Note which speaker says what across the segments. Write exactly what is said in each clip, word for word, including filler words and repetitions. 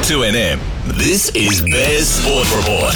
Speaker 1: two N M. This is Bears Sport Report.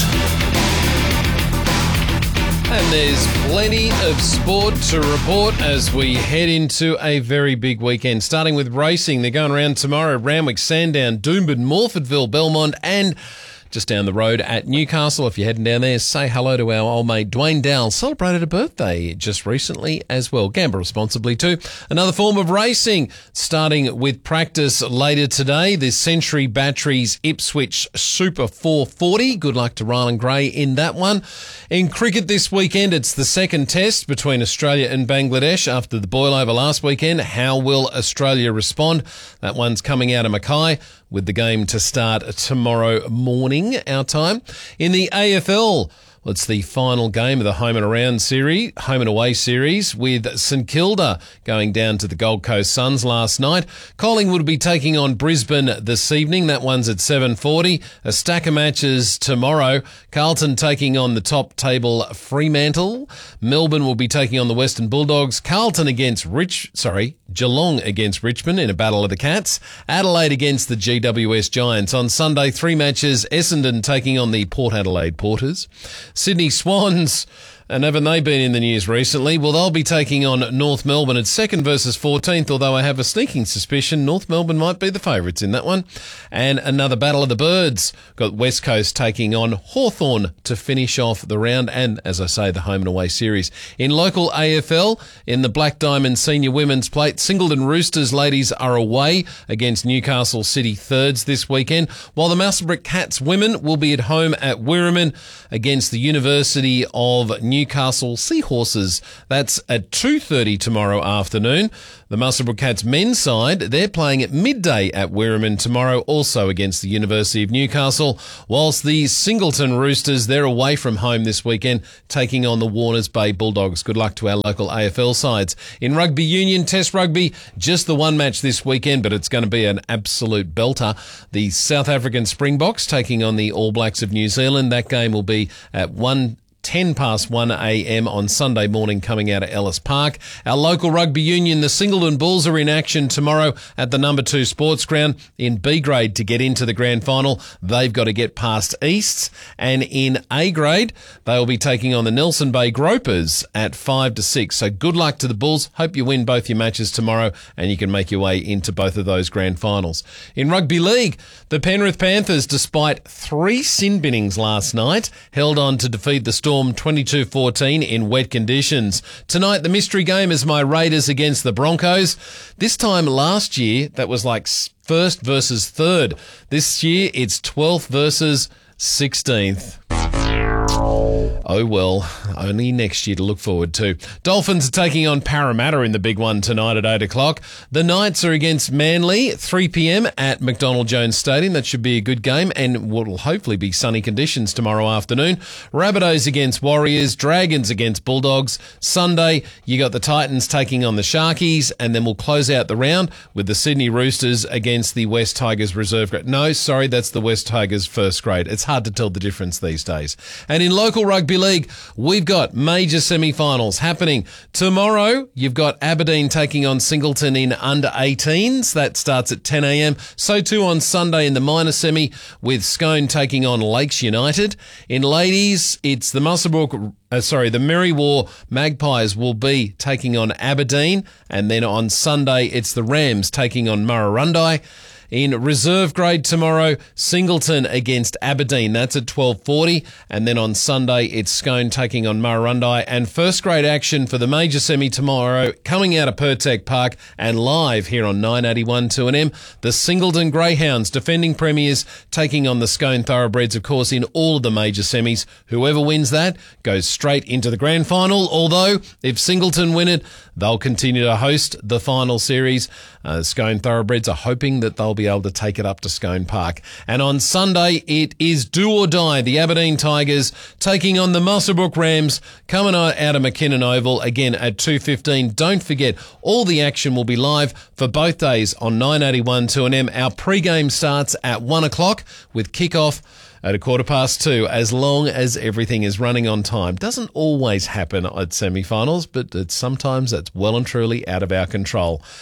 Speaker 2: And there's plenty of sport to report as we head into a very big weekend. Starting with racing, they're going around tomorrow. Randwick, Sandown, Doomben, Morfordville, Belmont, and just down the road at Newcastle. If you're heading down there, say hello to our old mate Dwayne Dowell. Celebrated a birthday just recently as well. Gamble responsibly too. Another form of racing, starting with practice later today. The Century Batteries Ipswich Super four forty. Good luck to Rylan Gray in that one. In cricket this weekend, it's the second test between Australia and Bangladesh after the boil-over last weekend. How will Australia respond? That one's coming out of Mackay, with the game to start tomorrow morning, our time. In the A F L, well, it's the final game of the home and around series, home and away series, with St Kilda going down to the Gold Coast Suns last night. Collingwood will be taking on Brisbane this evening. That one's at seven forty. A stack of matches tomorrow. Carlton taking on the top table Fremantle. Melbourne will be taking on the Western Bulldogs. Carlton against Rich, sorry, Geelong against Richmond in a battle of the Cats. Adelaide against the G W S Giants. On Sunday, three matches. Essendon taking on the Port Adelaide Porters. Sydney Swans, and haven't they been in the news recently? Well, they'll be taking on North Melbourne at second versus fourteenth, although I have a sneaking suspicion North Melbourne might be the favourites in that one. And another battle of the birds. Got West Coast taking on Hawthorn to finish off the round and, as I say, the home and away series. In local A F L, in the Black Diamond Senior Women's Plate, Singleton Roosters ladies are away against Newcastle City Thirds this weekend, while the Muswellbrook Cats women will be at home at Wirraman against the University of Newcastle. Newcastle Seahorses. That's at two thirty tomorrow afternoon. The Muswellbrook Cats men's side, they're playing at midday at Wirraman tomorrow, also against the University of Newcastle, whilst the Singleton Roosters, they're away from home this weekend, taking on the Warners Bay Bulldogs. Good luck to our local A F L sides. In rugby union, Test rugby, just the one match this weekend, but it's going to be an absolute belter. The South African Springboks taking on the All Blacks of New Zealand. That game will be at one ten past one a.m. on Sunday morning coming out of Ellis Park. Our local rugby union, the Singleton Bulls, are in action tomorrow at the number two sports ground. In B grade to get into the grand final, they've got to get past Easts. And in A grade, they'll be taking on the Nelson Bay Gropers at five to six. So good luck to the Bulls. Hope you win both your matches tomorrow and you can make your way into both of those grand finals. In rugby league, the Penrith Panthers, despite three sin binnings last night, held on to defeat the Storm twenty-two fourteen in wet conditions. Tonight, the mystery game is my Raiders against the Broncos. This time last year, that was like first versus third. This year, it's twelfth versus sixteenth. Oh well, only next year to look forward to. Dolphins are taking on Parramatta in the big one tonight at eight o'clock. The Knights are against Manly, three p.m. at McDonald Jones Stadium. That should be a good game and will hopefully be sunny conditions tomorrow afternoon. Rabbitohs against Warriors, Dragons against Bulldogs. Sunday, you got the Titans taking on the Sharkies, and then we'll close out the round with the Sydney Roosters against the West Tigers reserve grade. No, sorry, that's the West Tigers first grade. It's hard to tell the difference these days. And in local rugby league, we've got major semi-finals happening tomorrow. You've got Aberdeen taking on Singleton in under eighteens. That starts at ten a.m. So too on Sunday in the minor semi with Scone taking on Lakes United. In ladies, it's the Muswellbrook, uh, sorry, the Merriwar Magpies will be taking on Aberdeen. And then on Sunday, it's the Rams taking on Murrurundi. In reserve grade tomorrow, Singleton against Aberdeen. That's at twelve forty. And then on Sunday, it's Scone taking on Murrurundi. And first grade action for the major semi tomorrow, coming out of Pertec Park and live here on nine eighty-one two N M. The Singleton Greyhounds, defending premiers, taking on the Scone Thoroughbreds, of course, in all of the major semis. Whoever wins that goes straight into the grand final. Although, if Singleton win it, they'll continue to host the final series. Uh, Scone Thoroughbreds are hoping that they'll be able to take it up to Scone Park. And on Sunday, it is do or die. The Aberdeen Tigers taking on the Muswellbrook Rams, coming out of McKinnon Oval again at two fifteen. Don't forget, all the action will be live for both days on nine eighty-one two N M. Our pre-game starts at one o'clock with kickoff at a quarter past two, as long as everything is running on time. Doesn't always happen at semi-finals, but it's sometimes that's well and truly out of our control.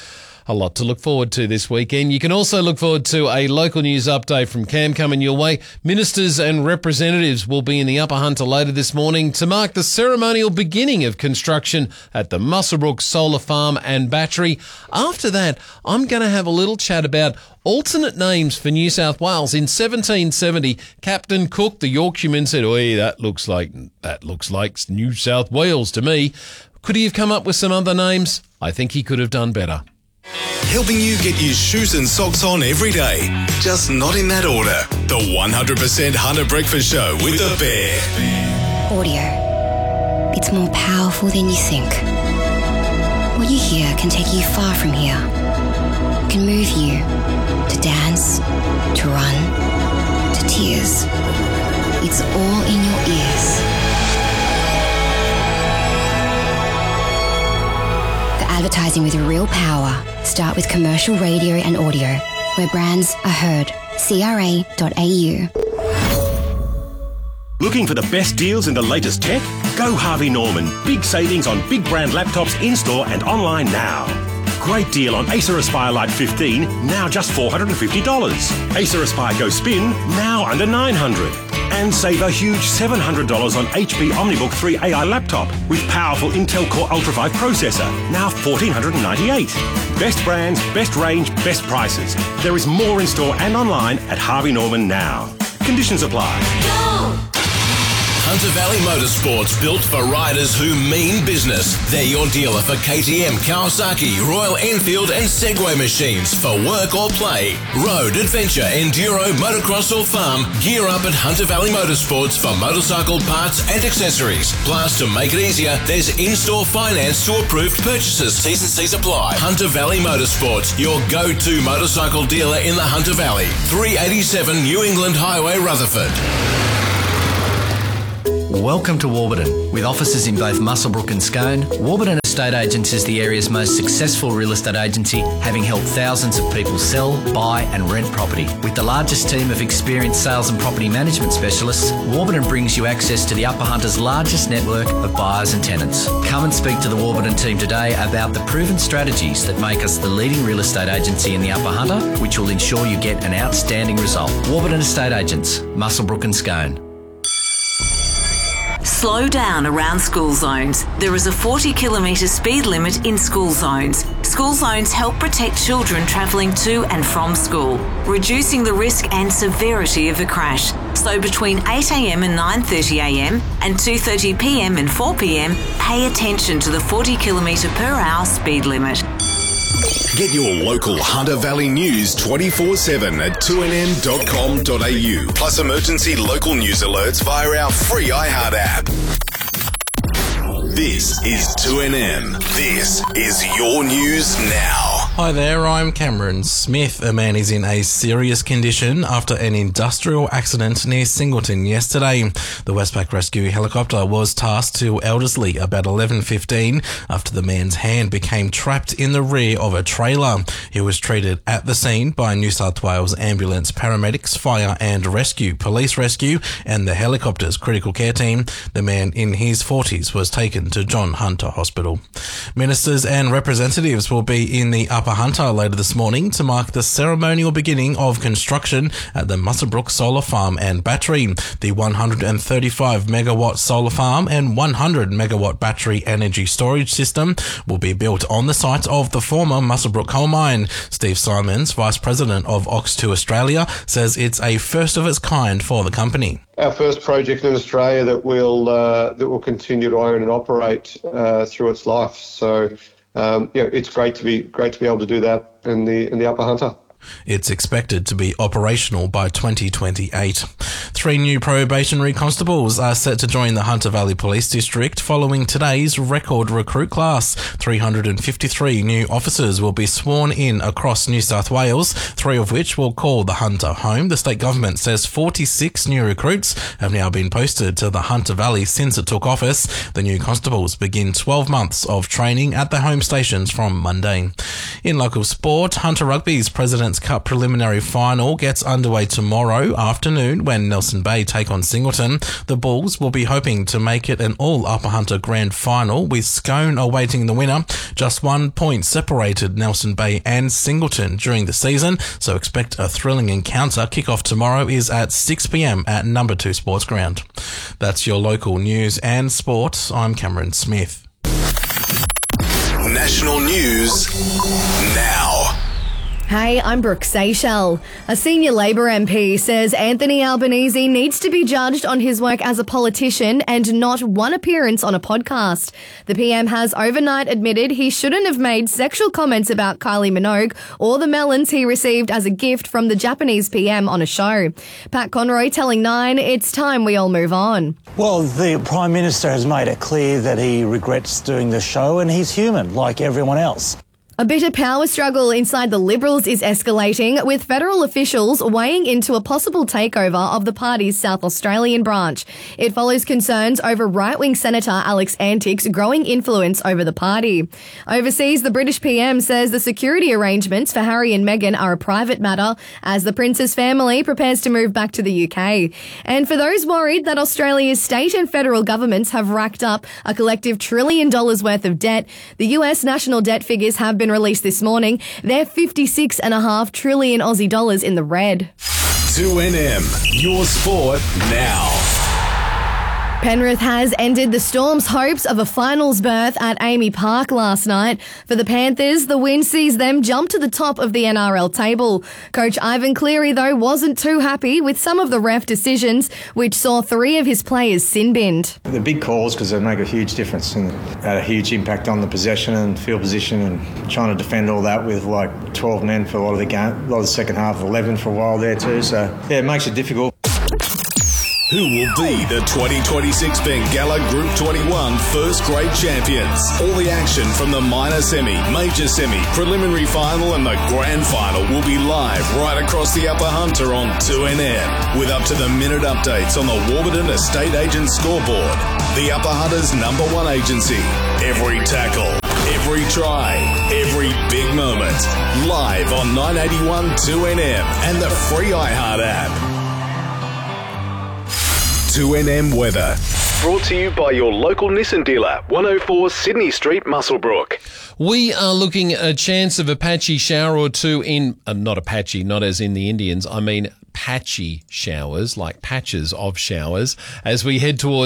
Speaker 2: a lot to look forward to this weekend. You can also look forward to a local news update from Cam coming your way. Ministers and representatives will be in the Upper Hunter later this morning to mark the ceremonial beginning of construction at the Muswellbrook Solar Farm and Battery. After that, I'm going to have a little chat about alternate names for New South Wales. In seventeen seventy, Captain Cook, the Yorkshireman, said, "Oi, that looks like that looks like New South Wales to me." Could he have come up with some other names? I think he could have done better.
Speaker 1: Helping you get your shoes and socks on every day, just not in that order. The one hundred percent Hunter Breakfast Show with the Bear.
Speaker 3: Audio. It's more powerful than you think. What you hear can take you far from here. It can move you to dance, to run, to tears. It's all in your ears. For advertising with real power, start with commercial radio and audio, where brands are heard. C R A dot A U.
Speaker 4: Looking for the best deals in the latest tech? Go Harvey Norman. Big savings on big brand laptops in-store and online now. Great deal on Acer Aspire Lite fifteen, now just four hundred fifty dollars. Acer Aspire Go Spin, now under nine hundred dollars. And save a huge seven hundred dollars on H P OmniBook three A I laptop with powerful Intel Core Ultra five processor, now one thousand four hundred ninety-eight dollars. Best brands, best range, best prices. There is more in store and online at Harvey Norman now. Conditions apply.
Speaker 1: Go! Hunter Valley Motorsports, built for riders who mean business. They're your dealer for K T M, Kawasaki, Royal Enfield and Segway machines for work or play. Road, adventure, enduro, motocross or farm, gear up at Hunter Valley Motorsports for motorcycle parts and accessories. Plus, to make it easier, there's in-store finance to approved purchases. T's and C's apply. Hunter Valley Motorsports, your go-to motorcycle dealer in the Hunter Valley. three eighty-seven New England Highway, Rutherford.
Speaker 5: Welcome to Warburton. With offices in both Muswellbrook and Scone, Warburton Estate Agents is the area's most successful real estate agency, having helped thousands of people sell, buy and rent property. With the largest team of experienced sales and property management specialists, Warburton brings you access to the Upper Hunter's largest network of buyers and tenants. Come and speak to the Warburton team today about the proven strategies that make us the leading real estate agency in the Upper Hunter, which will ensure you get an outstanding result. Warburton Estate Agents, Muswellbrook and Scone.
Speaker 6: Slow down around school zones. There is a forty kilometre speed limit in school zones. School zones help protect children travelling to and from school, reducing the risk and severity of a crash. So between eight a.m. and nine thirty a.m. and two thirty p.m. and four p.m, pay attention to the forty kilometre per hour speed limit.
Speaker 1: Get your local Hunter Valley news twenty-four seven at two n m dot com dot a u. Plus emergency local news alerts via our free iHeart app. This is two N M. This is your news now.
Speaker 7: Hi there, I'm Cameron Smith. A man is in a serious condition after an industrial accident near Singleton yesterday. The Westpac Rescue helicopter was tasked to Elderslie about eleven fifteen after the man's hand became trapped in the rear of a trailer. He was treated at the scene by New South Wales ambulance paramedics, fire and rescue, police rescue and the helicopter's critical care team. The man in his forties was taken to John Hunter Hospital. Ministers and representatives will be in the Upper Hunter later this morning to mark the ceremonial beginning of construction at the Muswellbrook Solar Farm and Battery. The one hundred thirty-five megawatt solar farm and one hundred megawatt battery energy storage system will be built on the site of the former Muswellbrook coal mine. Steve Simons, Vice President of Ox two Australia, says it's a first of its kind for the company.
Speaker 8: Our first project in Australia that will uh, that will continue to own and operate uh, through its life. So, um, yeah, it's great to be great to be able to do that in the in the Upper Hunter.
Speaker 7: It's expected to be operational by twenty twenty-eight. Three new probationary constables are set to join the Hunter Valley Police District following today's record recruit class. three hundred fifty-three new officers will be sworn in across New South Wales, three of which will call the Hunter home. The state government says forty-six new recruits have now been posted to the Hunter Valley since it took office. The new constables begin twelve months of training at the home stations from Monday. In local sport, Hunter Rugby's president President's Cup preliminary final gets underway tomorrow afternoon when Nelson Bay take on Singleton. The Bulls will be hoping to make it an all Upper Hunter grand final, with Scone awaiting the winner. Just one point separated Nelson Bay and Singleton during the season, so expect a thrilling encounter. Kickoff tomorrow is at six p.m. at Number two Sports Ground. That's your local news and sport. I'm Cameron Smith.
Speaker 1: National news now.
Speaker 9: Hey, I'm Brooke Seychelles. A senior Labor M P says Anthony Albanese needs to be judged on his work as a politician and not one appearance on a podcast. The P M has overnight admitted he shouldn't have made sexual comments about Kylie Minogue or the melons he received as a gift from the Japanese P M on a show. Pat Conroy telling Nine it's time we all move on.
Speaker 10: Well, the Prime Minister has made it clear that he regrets doing the show and he's human, like everyone else.
Speaker 9: A bitter power struggle inside the Liberals is escalating, with federal officials weighing into a possible takeover of the party's South Australian branch. It follows concerns over right-wing Senator Alex Antick's growing influence over the party. Overseas, the British P M says the security arrangements for Harry and Meghan are a private matter as the Prince's family prepares to move back to the U K. And for those worried that Australia's state and federal governments have racked up a collective trillion dollars worth of debt, the U S national debt figures have been released this morning. They're fifty-six and a half trillion Aussie dollars in the red.
Speaker 1: two N M, your sport now.
Speaker 9: Penrith has ended the Storm's hopes of a finals berth at Amy Park last night. For the Panthers, the win sees them jump to the top of the N R L table. Coach Ivan Cleary, though, wasn't too happy with some of the ref decisions, which saw three of his players sin-binned.
Speaker 11: The big calls, because they make a huge difference and had a huge impact on the possession and field position, and trying to defend all that with like twelve men for a lot of the game, a lot of the second half, eleven for a while there too. So, yeah, it makes it difficult.
Speaker 1: Who will be the twenty twenty-six Bengala Group twenty-one first grade champions? All the action from the minor semi, major semi, preliminary final and the grand final will be live right across the Upper Hunter on two N M, with up to the minute updates on the Warburton Estate Agent scoreboard. The Upper Hunter's number one agency. Every tackle, every try, every big moment. Live on nine eighty-one two N M and the free iHeart app. two N M weather. Brought to you by your local Nissan dealer, one oh four Sydney Street, Muswellbrook.
Speaker 2: We are looking at a chance of a patchy shower or two in, uh, not a patchy, not as in the Indians, I mean patchy showers, like patches of showers, as we head towards